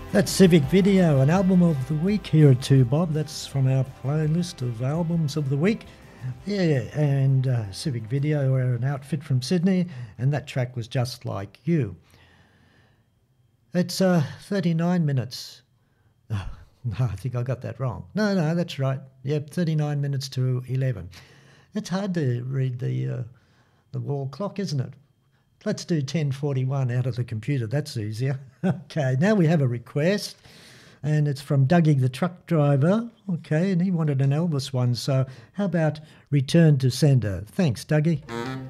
That's Civic Video, an album of the week here at 2Bob. That's from our playlist of albums of the week. Yeah, and Civic Video are an outfit from Sydney, and that track was Just Like You. It's 39 minutes. Oh, no, I think I got that wrong. No, that's right. Yep, 39 minutes to 11. It's hard to read the wall clock, isn't it? Let's do 10:41 out of the computer. That's easier. Okay, now we have a request, and it's from Dougie the truck driver. Okay, and he wanted an Elvis one, so how about Return to Sender? Thanks, Dougie.